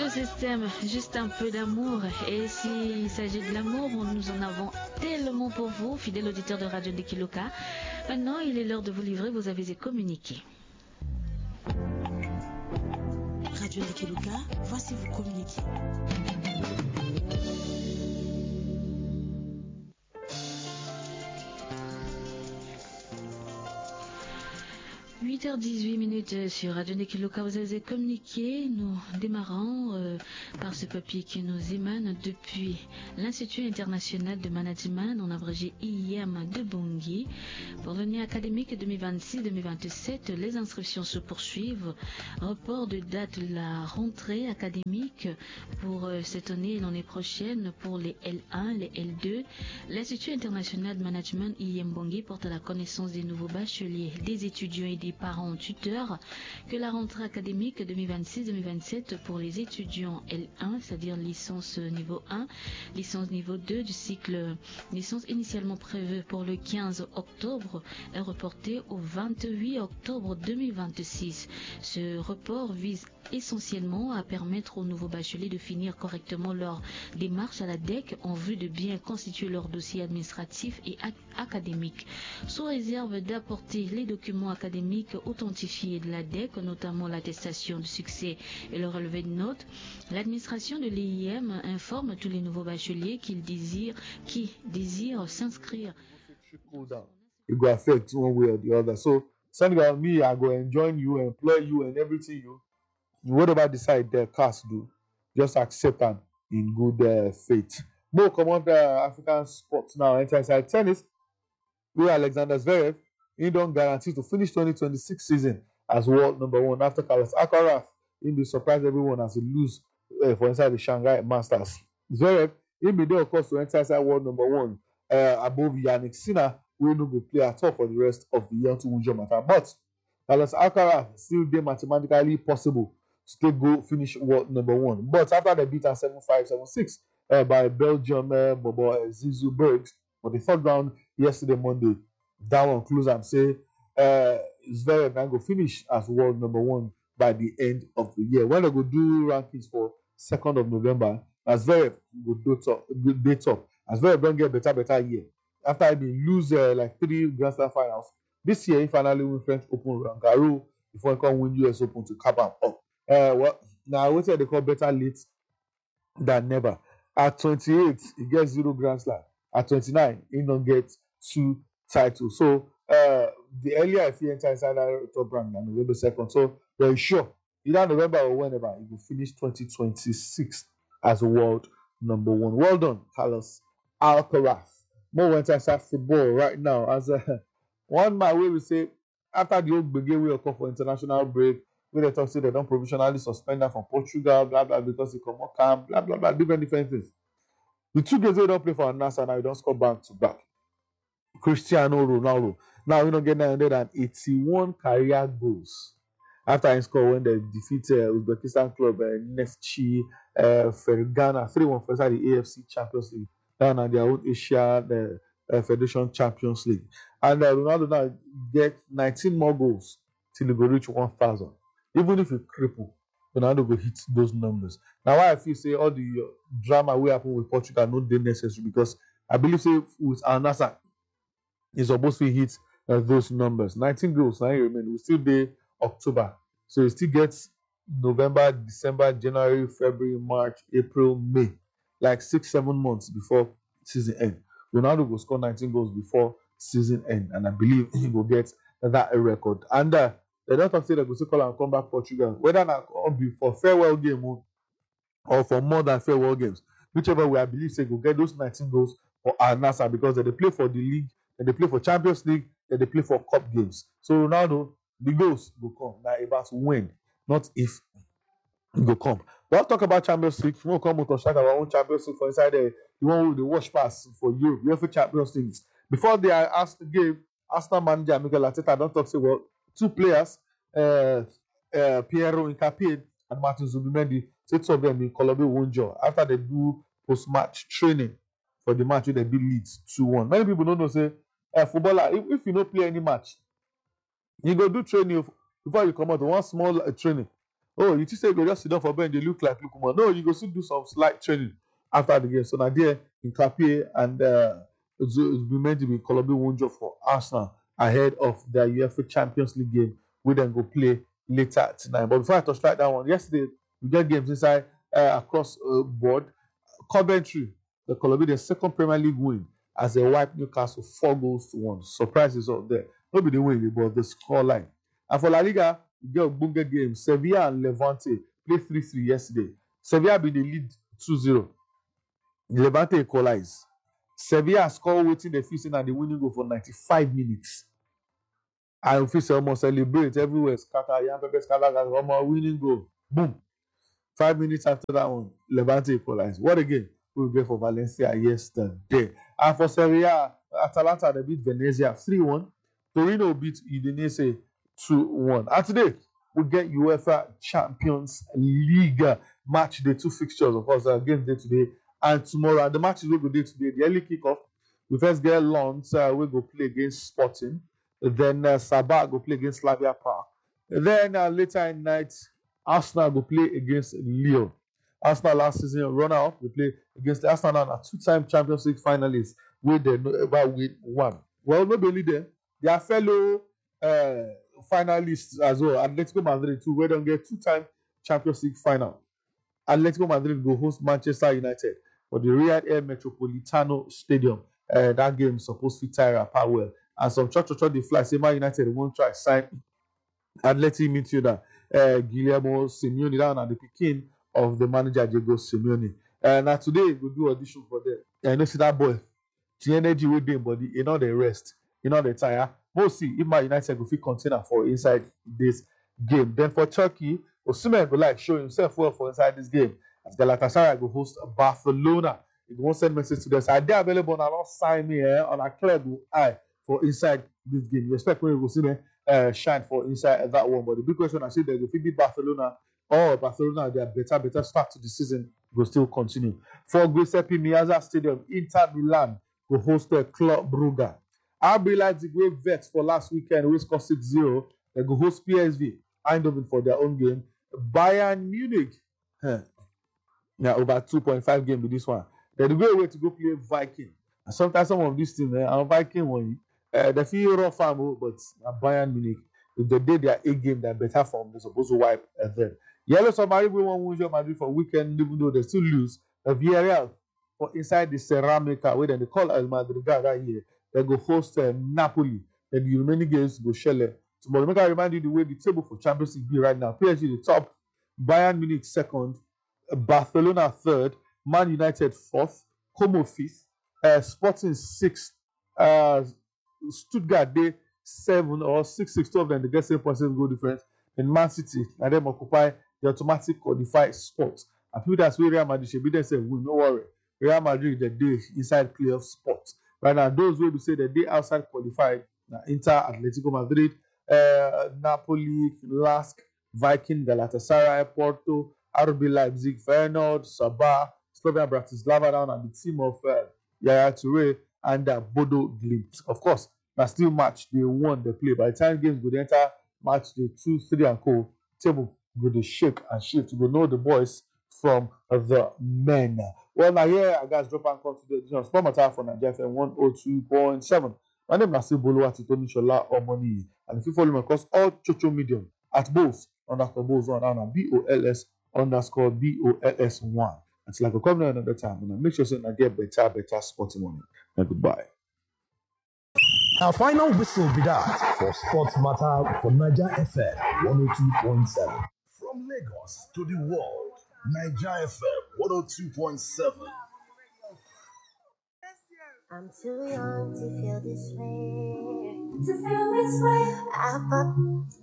Le système, juste un peu d'amour. Et s'il s'agit de l'amour, nous en avons tellement pour vous, fidèles auditeurs de Radio Ndekiluka. Maintenant, il est l'heure de vous livrer vos avis et communiquer. Radio Ndekiluka, voici vos communiqués. 8h18 sur Radio Ndekiluka, vous avez communiqué. Nous démarrons par ce papier qui nous émane depuis l'Institut international de management, en abrégé IIM de Bangui. Pour l'année académique 2026-2027, les inscriptions se poursuivent. Report de date de la rentrée académique pour cette année et l'année prochaine pour les L1, les L2. L'Institut international de management IIM Bangui porte à la connaissance des nouveaux bacheliers, des étudiants et des parents tuteurs que la rentrée académique 2026-2027 pour les étudiants L1, c'est-à-dire licence niveau 1, licence niveau 2 du cycle licence initialement prévue pour le 15 octobre est reportée au 28 octobre 2026. Ce report vise essentiellement à permettre aux nouveaux bacheliers de finir correctement leur démarche à la DEC en vue de bien constituer leur dossier administratif et académique. Sous réserve d'apporter les documents académiques authentifiés de la DEC, notamment l'attestation de succès et le relevé de notes, l'administration de l'IIM informe tous les nouveaux bacheliers qui désirent s'inscrire. It go affect one way or the other. So, Senegal, me, I go join you, employ you, and everything you. Whatever decide the cast do, just accept them in good faith. More come on the African sports now. Inside tennis, where Alexander Zverev, he don't guarantee to finish 2026 season as world number one after Carlos Alcaraz. He be surprised everyone as he lose for inside the Shanghai Masters. Zverev, he be there of course to enter inside world number one above Yannick Sinner, who no go play at all for the rest of the year to Wunjo matter. But Carlos Alcaraz still dey mathematically possible to go finish world number one. But after they beat her 7-5, 7-6 by Belgium Bobo Zizou Bergs for the third round yesterday, Monday, that one close and say Zverev now go finish as world number one by the end of the year. When they go do rankings for 2nd of November, as Zverev go do top. As Zverev don't get better year. After he been lose like 3 Grand Slam finals, this year he finally win French Open Roland Garros before he can win US Open to cap am up. Well, now what they call better late than never. At 28, he gets 0 Grand Slam. At 29, he don't get 2 titles. So the earlier if he enter inside that top rank on November 2nd, so we're sure either November or whenever he will finish 2026 as world number one. Well done, Carlos Alcaraz. More went inside football right now as one man way we say after the old brigade will come for international break. When they talk say they don't provisionally suspend her from Portugal, blah blah, because he come up camp, blah blah blah, different things. The 2 games they don't play for Al-Nassr now, he don't score back to back. Cristiano Ronaldo now he don't get 981 career goals after he scored when they defeat Uzbekistan club Neftchi Fergana 3-1 for inside the AFC Champions League down at their own Asia Federation Champions League. And Ronaldo now get 19 more goals till he go reach 1,000. Even if he cripple, Ronaldo go hit those numbers. Now why I feel say all the drama will happen with Portugal not dey necessary, because I believe say with Al-Nassr he's supposed to hit those numbers. 19 goals now remain. We still be October, so he still gets November, December, January, February, March, April, May, like 6-7 months before season end. Ronaldo will score 19 goals before season end, and I believe he will get that record. And they don't talk say they go still call and come back Portugal, whether that be for farewell game or for more than farewell games, whichever way I believe say go get those 19 goals for Al-Nassr, because they play for the league, they play for Champions League, they play for cup games. So Ronaldo, the goals will come now about when, not if it will come. But I'll talk about Champions League. We will come to talk about our own Champions League for inside the one with the watch pass for Europe, UEFA Champions League. Before they are asked to give Arsenal manager Mikel Arteta, don't talk say well, 2 players, Piero Incapié and Martin Zubimendi, 6 of them in Colombia Wunjo after they do post-match training for the match with the beat Leeds 2-1. Many people don't know say footballer, if you don't play any match, you go do training before you come out one small training Oh, you just say go just sit down for bench, they look like Lukman. No, you go still do some slight training after the game. So now there in Kapie and it's been meant to be Colombia one job for Arsenal ahead of the UEFA Champions League game. We then go play later tonight. But before I touch that one, yesterday we get games inside across board. Coventry, the Colombian second Premier League win as they wipe Newcastle 4-1. Surprise result there. Not be the win, but the score line. And for La Liga, we get a bunga game. Sevilla and Levante played 3-3 yesterday. Sevilla be the lead 2-0. Levante equalize. Sevilla score waiting the fixing and the winning goal for 95 minutes. And we almost celebrate everywhere. Scatter, Yan Pepe scatter, almost winning goal. Boom. 5 minutes after that one, Levante equalized. What a game we get for Valencia yesterday. And for Serie A, Atalanta they beat Venezia 3-1. Torino beat Udinese 2-1. And today, we get UEFA Champions League match day 2 fixtures. Of course, game day today and tomorrow. And the matches we go day today, the early kickoff. We first get Lens, we go play against Sporting. Then Sabah go play against Slavia Prague. Then later in night, Arsenal will play against Lyon. Arsenal last season runner-up will play against the Arsenal and a two-time Champions League finalists where they never win one. Well, not only them, their fellow finalists as well, Atletico Madrid too, where they get two-time Champions League final. Atletico Madrid will host Manchester United for the Riyadh Air Metropolitano Stadium. That game is supposed to tire apart well. And some church they fly. Say Man United won't try sign Athletic midfielder Guillermo Simeone down at the beginning of the manager Diego Simeone. Now today we do audition for them. I know see that boy, the energy with them, but you know the rest, you know the tire. We'll see if Man United will fit container for inside this game. Then for Turkey, Osimhen will like show himself well for inside this game. As Galatasaray will host Barcelona. He won't send message to them. So are they available now? Not sign me on a clear eye for inside this game. You expect when you go see me shine for inside that one. But the big question I see that if we beat Barcelona or Barcelona, they are better start to the season will still continue. For Giuseppe Meazza Stadium, Inter Milan will host Club Brugge. RB Leipzig will vex for last weekend, we score 6-0. They go host PSV Eindhoven for their own game. Bayern Munich, over 2.5 game with this one. They go away to go play Viking. And sometimes some of these teams, Viking one. They feel rough, but Bayern Munich, if they did their A game, they're better form. They're supposed to wipe them. Yellow Submarine will won Real Madrid for weekend, even though they still lose. Villarreal for inside the Ceramica, where they call El Madrigal that year. They go host Napoli. Then the remaining games go shell. Tomorrow, make I remind you the way the table for Champions League be right now. PSG the top, Bayern Munich second, Barcelona third, Man United fourth, Como fifth, Sporting sixth, Stuttgart they 7 or 6, 2 of them they get 7 points goal difference. In Man City and them occupy the automatic qualified spot. And people that's where Real Madrid should be there say, "We no worry. Real Madrid the day inside playoff spot." Right now, those will say the day outside qualified. Inter, Atletico Madrid, Napoli, Lask, Viking, Galatasaray, Porto, RB Leipzig, Feyenoord, Sabah, Slovenia Bratislava down and the team of Yaya Toure and Bodo Glimt. Of course, now still match they won the play. By the time games would enter match day 2, 3 and co, table would shake and shift. You will know the boys from the men. Well, now here I guys drop and come to the Sport Matter for Nigeria FM 102.7. My name is Boluwati Tony Shola Omoni. And if you follow me across all social media at both _bols1 and BOLS_BOLS1. Until I go come another time and I make sure I get better sporting money. And goodbye. Our final whistle be that for Sports Matter for Niger FM 102.7. From Lagos to the world, Niger FM 102.7. I'm too young to feel this way. I